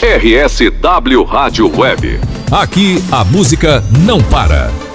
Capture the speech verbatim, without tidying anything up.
R S W Rádio Web. Aqui a música não para.